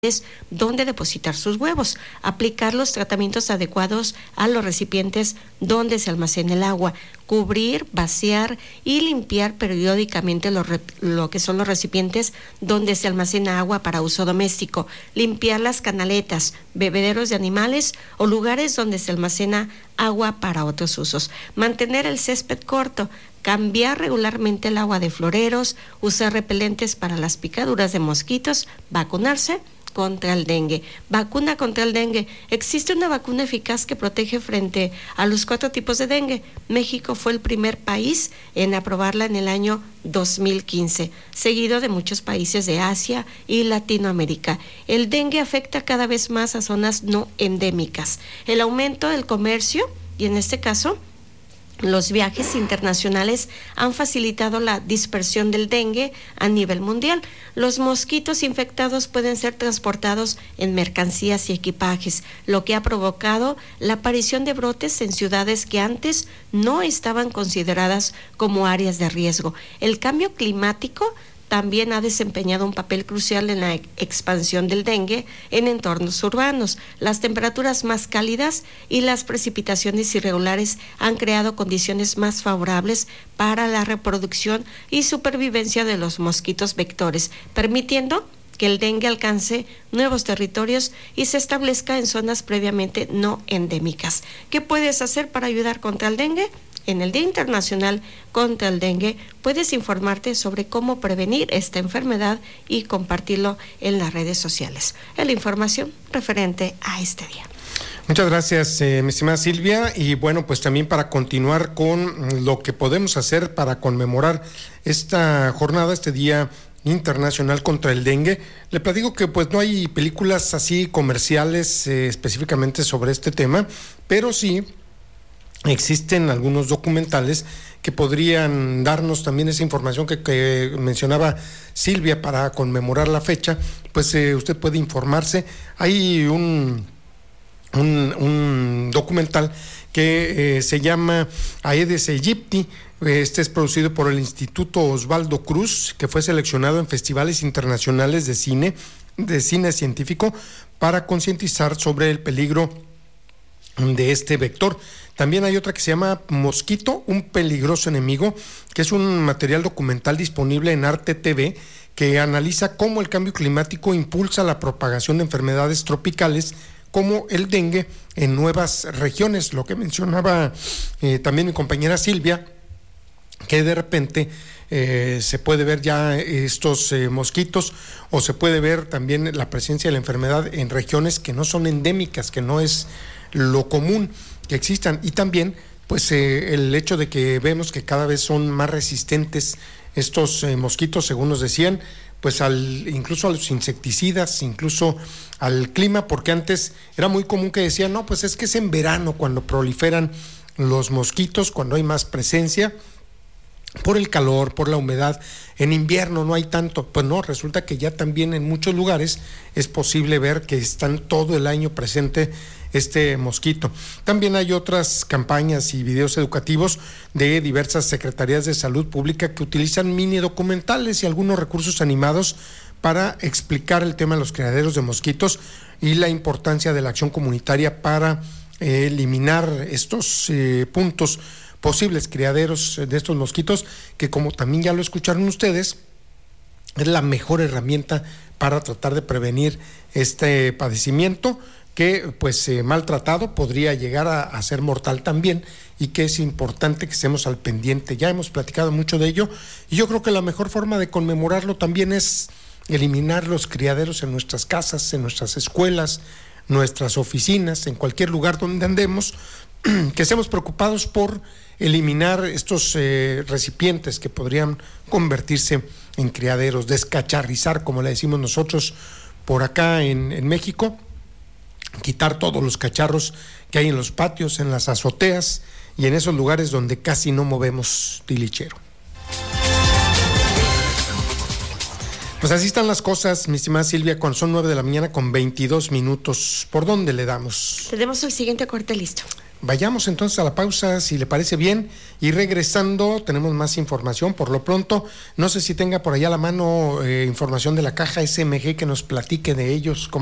donde depositar sus huevos, aplicar los tratamientos adecuados a los recipientes donde se almacena el agua, cubrir, vaciar y limpiar periódicamente lo que son los recipientes donde se almacena agua para uso doméstico, limpiar las canaletas, bebederos de animales o lugares donde se almacena agua para otros usos, mantener el césped corto, cambiar regularmente el agua de floreros, usar repelentes para las picaduras de mosquitos, vacunarse contra el dengue. Vacuna contra el dengue. Existe una vacuna eficaz que protege frente a los 4 tipos de dengue. México fue el primer país en aprobarla en el año 2015, seguido de muchos países de Asia y Latinoamérica. El dengue afecta cada vez más a zonas no endémicas. El aumento del comercio, y en este caso, los viajes internacionales han facilitado la dispersión del dengue a nivel mundial. Los mosquitos infectados pueden ser transportados en mercancías y equipajes, lo que ha provocado la aparición de brotes en ciudades que antes no estaban consideradas como áreas de riesgo. El cambio climático también ha desempeñado un papel crucial en la expansión del dengue en entornos urbanos. Las temperaturas más cálidas y las precipitaciones irregulares han creado condiciones más favorables para la reproducción y supervivencia de los mosquitos vectores, permitiendo que el dengue alcance nuevos territorios y se establezca en zonas previamente no endémicas. ¿Qué puedes hacer para ayudar contra el dengue? En el Día Internacional contra el Dengue puedes informarte sobre cómo prevenir esta enfermedad y compartirlo en las redes sociales. Es la información referente a este día. Muchas gracias, mi estimada Silvia. Y bueno, pues también para continuar con lo que podemos hacer para conmemorar esta jornada, este Día Internacional contra el Dengue, le platico que pues no hay películas así comerciales específicamente sobre este tema, pero sí existen algunos documentales que podrían darnos también esa información que mencionaba Silvia para conmemorar la fecha. Pues usted puede informarse. Hay un documental que se llama Aedes aegypti. Este es producido por el Instituto Osvaldo Cruz, que fue seleccionado en festivales internacionales de cine científico para concientizar sobre el peligro de este vector. También hay otra que se llama Mosquito, un peligroso enemigo, que es un material documental disponible en Arte TV que analiza cómo el cambio climático impulsa la propagación de enfermedades tropicales como el dengue en nuevas regiones. Lo que mencionaba también mi compañera Silvia, que de repente se puede ver ya estos mosquitos, o se puede ver también la presencia de la enfermedad en regiones que no son endémicas, que no es lo común que existan. Y también pues el hecho de que vemos que cada vez son más resistentes estos mosquitos, según nos decían, pues incluso a los insecticidas, incluso al clima, porque antes era muy común que decían, no, pues es que es en verano cuando proliferan los mosquitos, cuando hay más presencia, por el calor, por la humedad. En invierno no hay tanto. Pues no, resulta que ya también en muchos lugares es posible ver que están todo el año presente este mosquito. También hay otras campañas y videos educativos de diversas secretarías de salud pública que utilizan mini documentales y algunos recursos animados para explicar el tema de los criaderos de mosquitos y la importancia de la acción comunitaria para eliminar estos puntos, posibles criaderos de estos mosquitos, que como también ya lo escucharon ustedes, es la mejor herramienta para tratar de prevenir este padecimiento que pues maltratado podría llegar a ser mortal también, y que es importante que estemos al pendiente. Ya hemos platicado mucho de ello, y yo creo que la mejor forma de conmemorarlo también es eliminar los criaderos en nuestras casas, en nuestras escuelas, nuestras oficinas, en cualquier lugar donde andemos, que estemos preocupados por eliminar estos recipientes que podrían convertirse en criaderos, descacharrizar, como le decimos nosotros por acá en México, quitar todos los cacharros que hay en los patios, en las azoteas y en esos lugares donde casi no movemos tilichero. Pues así están las cosas, mi estimada Silvia, cuando son 9 de la mañana con 22 minutos. ¿Por dónde le damos? Tenemos el siguiente corte listo. vayamos entonces a la pausa, si le parece bien, y regresando tenemos más información. Por lo pronto, no sé si tenga por allá a la mano información de la caja SMG que nos platique de ellos.